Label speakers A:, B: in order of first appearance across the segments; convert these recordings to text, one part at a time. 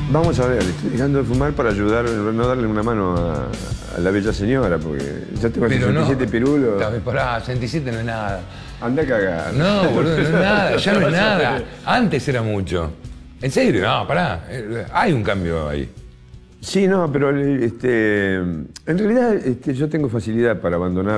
A: Vamos a ver, estoy dejando de fumar para ayudar, no darle una mano a la bella señora, porque ya tengo
B: Pero
A: 67
B: no,
A: pirulos.
B: Pará, 67 no es nada.
A: Anda a cagar.
B: No, boludo, no es nada, ya no es nada. Antes era mucho. En serio, no, pará. Hay un cambio ahí.
A: Sí, no, pero en realidad yo tengo facilidad para abandonar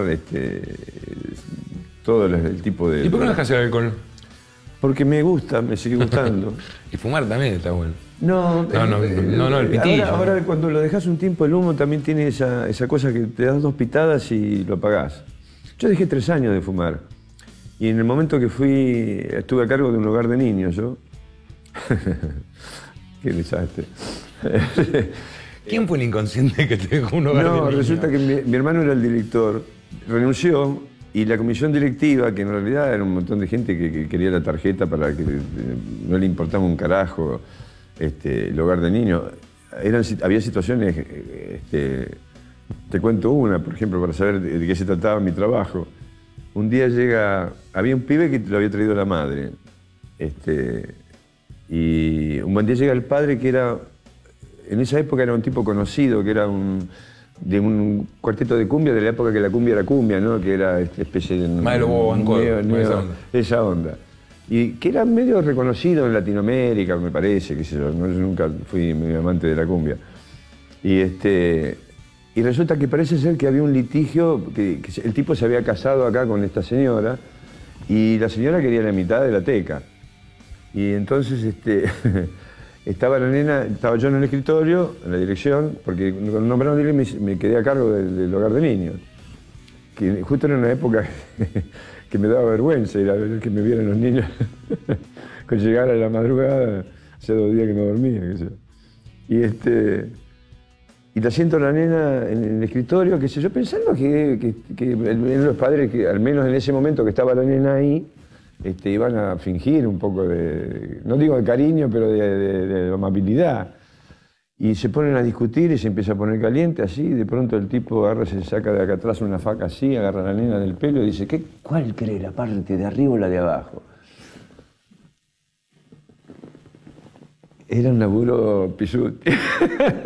A: todo el tipo de...
B: ¿Y por qué no dejas el alcohol?
A: Porque me gusta, me sigue gustando.
B: Y fumar también está bueno.
A: No,
B: el pitillo.
A: Ahora cuando lo dejas un tiempo, el humo también tiene esa cosa que te das 2 pitadas y lo apagás. Yo dejé 3 años de fumar. Y en el momento que estuve a cargo de un hogar de niños, yo. Qué desastre.
B: ¿Quién fue el inconsciente que te dejó un hogar de niños?
A: No, resulta que mi hermano era el director, renunció y la comisión directiva, que en realidad era un montón de gente que quería la tarjeta para que no le importaba un carajo el hogar de niños, había situaciones, te cuento una, por ejemplo, para saber de qué se trataba mi trabajo. Un día había un pibe que lo había traído la madre, y un buen día llega el padre que en esa época era un tipo conocido, que era de un cuarteto de cumbia, de la época que la cumbia era cumbia, ¿no? Que era especie de...
B: Maelo Bobo Banco,
A: esa onda. Y que era medio reconocido en Latinoamérica, me parece, qué sé yo, yo nunca fui medio amante de la cumbia. Y resulta que parece ser que había un litigio, que el tipo se había casado acá con esta señora, y la señora quería la mitad de la teca. Y entonces estaba la nena, estaba yo en el escritorio, en la dirección, porque cuando nombraron director me quedé a cargo del hogar de niños. Que justo en una época que me daba vergüenza ir a ver que me vieran los niños con llegar a la madrugada, hace 2 días que no dormía, qué sé yo. Y la siento a la nena en el escritorio, qué sé yo, pensando que los padres, que al menos en ese momento que estaba la nena ahí, iban a fingir un poco de, no digo de cariño, pero de amabilidad. Y se ponen a discutir y se empieza a poner caliente así, y de pronto el tipo agarra, se saca de acá atrás una faca así, agarra a la nena del pelo y dice, ¿cuál cree, la parte de arriba o la de abajo? Era un laburo Pisuti.